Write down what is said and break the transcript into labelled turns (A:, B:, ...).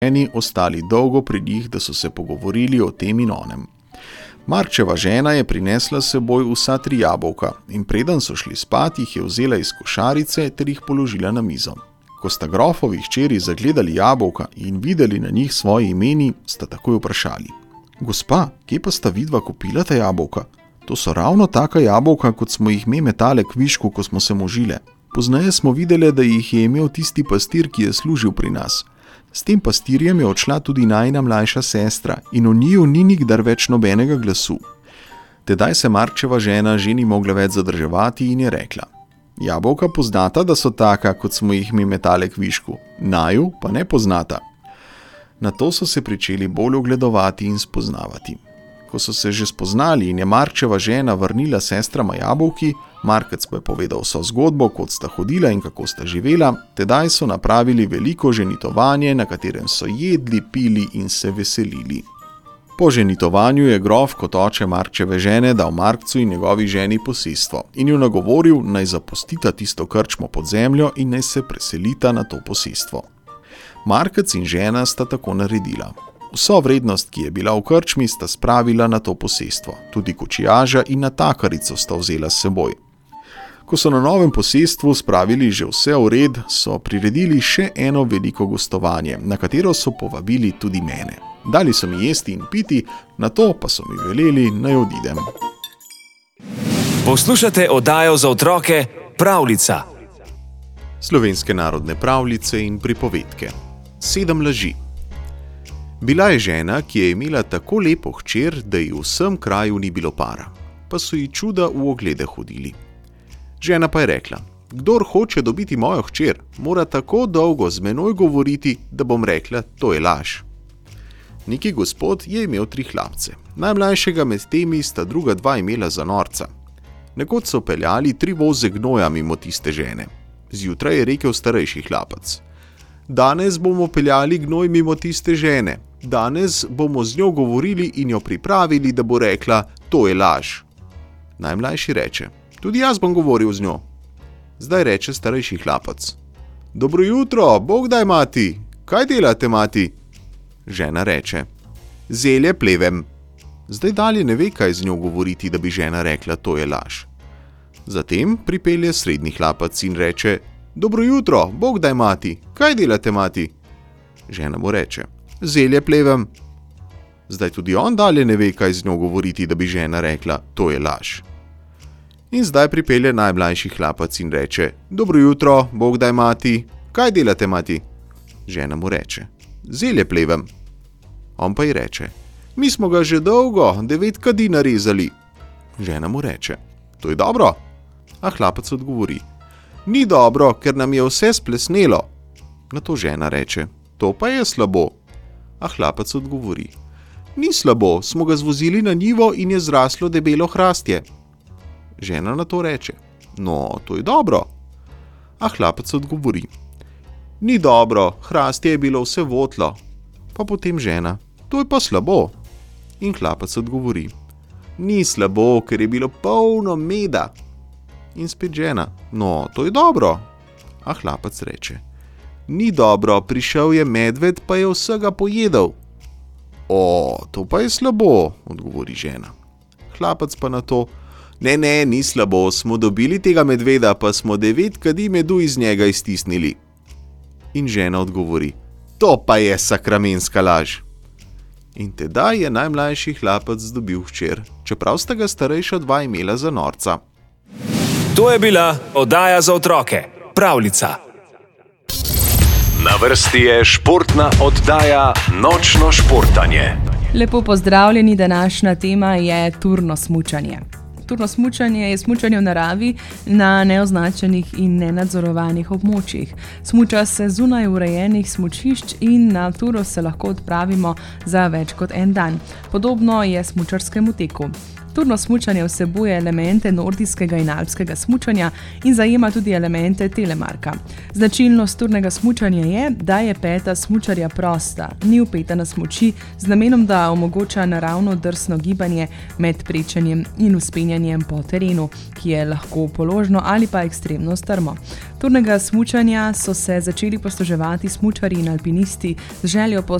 A: ženi ostali dolgo pri njih, da so se pogovorili o tem in onem. Marčeva žena je prinesla s seboj vsa 3 jabolka in preden so šli spat, jih je vzela iz košarice ter jih položila na mizo. Ko sta grofovi hčeri zagledali jabolka in videli na njih svoje imeni, sta takoj vprašali: Gospa, kje pa sta vidva kupila ta jabolka? To so ravno taka jabolka, kot smo jih me metale k višku, ko smo se možile. Pozneje smo videli, da jih je imel tisti pastir, ki je služil pri nas. S tem pastirjem je odšla tudi najina mlajša sestra in o njiju ni nikdar več nobenega glasu. Tedaj se Marčeva žena že ni mogla več zadrževati in je rekla: Jabolka poznata, da so taka, kot smo jih mi metale k višku, naju pa ne poznata. Na to so se pričeli bolj ogledovati in spoznavati. Ko so se že spoznali in je Marčeva žena vrnila sestrama jabolki, Markec pa je povedal vso zgodbo, kot sta hodila in kako sta živela, tedaj so napravili veliko ženitovanje, na katerem so jedli, pili in se veselili. Po ženitovanju je grof kot oče Marčeve žene dal Markcu in njegovi ženi posestvo in ju nagovoril, naj zapustita tisto krčmo pod zemljo in naj se preselita na to posestvo. Markec in žena sta tako naredila. Vso vrednost, ki je bila v krčmi, sta spravila na to posestvo, tudi kočijaža in natakarico sta vzela s seboj. Ko so na novem posestvu spravili že vse v red, so priredili še eno veliko gostovanje, na katero so povabili tudi mene. Dali so mi jesti in piti, na to pa so mi veleli, naj odidem.
B: Poslušate oddajo za otroke Pravljica.
A: Slovenske narodne pravljice in pripovedke. 7 laži. Bila je žena, ki je imela tako lepo hčer, da ji v vsem kraju ni bilo para, pa so ji čuda v oglede hodili. Žena pa je rekla: Kdor hoče dobiti mojo hčer, mora tako dolgo z menoj govoriti, da bom rekla, to je laž. Neki gospod je imel 3 hlapce. Najmlajšega med temi sta druga 2 imela za norca. Nekoč so peljali 3 voze gnoja mimo tiste žene. Zjutraj je rekel starejši hlapec: Danes bomo peljali gnoj mimo tiste žene. Danes bomo z njo govorili in jo pripravili, da bo rekla, to je laž. Najmlajši reče: Tudi jaz bom govoril z njo. Zdaj reče starejši hlapec: Dobro jutro, Bog daj, mati. Kaj delate, mati? Žena reče: Zelje plevem. Zdaj dalje ne ve, kaj z njo govoriti, da bi žena rekla, to je laž. Zatem pripelje srednji hlapac in reče: Dobro jutro, Bog daj, mati. Kaj delate, mati? Žena mu reče: Zelje plevem. Zdaj tudi on dalje ne ve, kaj z njo govoriti, da bi žena rekla, to je laž. In zdaj pripelje najmlajši hlapac in reče: Dobro jutro, Bog daj, mati. Kaj delate, mati? Žena mu reče: Zelje plevem. On pa ji reče: Mi smo ga že dolgo 9 kadi narezali. Žena mu reče: To je dobro. A hlapac odgovori: Ni dobro, ker nam je vse splesnelo. Na to žena reče: To pa je slabo. A hlapac odgovori: Ni slabo, smo ga zvozili na njivo in je zraslo debelo hrastje. Žena na to reče: No, to je dobro. A hlapac odgovori: Ni dobro, hrastje je bilo vse votlo. Pa potem žena: To je pa slabo. In hlapac odgovori: Ni slabo, ker je bilo polno meda. In spet žena: No, to je dobro. A hlapac reče: Ni dobro, prišel je medved, pa je vsega pojedel. O, to pa je slabo, odgovori žena. Hlapac pa na to: Ne, ni slabo, smo dobili tega medveda, pa smo 9 kadi medu iz njega iztisnili. In žena odgovori: To pa je sakramenska laž. In tedaj je najmlajši hlapac dobil hčer, čeprav sta ga starejša 2 imela za norca.
B: To je bila oddaja za otroke Pravljica. Na vrsti je športna oddaja Nočno športanje.
C: Lepo pozdravljeni, današnja tema je turno smučanje. Turno smučanje je smučanje v naravi na neoznačenih in nenadzorovanih območjih. Smuča se zunaj urejenih smučišč in na turo se lahko odpravimo za več kot en dan. Podobno je smučarskemu teku. Turno smučanje vsebuje elemente nordijskega in alpskega smučanja in zajema tudi elemente telemarka. Značilnost turnega smučanja je, da je peta smučarja prosta, ni vpeta na smuči z namenom, da omogoča naravno drsno gibanje med prečenjem in vzpenjanjem po terenu, ki je lahko položno ali pa ekstremno strmo. Turnega smučanja so se začeli posluževati smučarji in alpinisti z željo po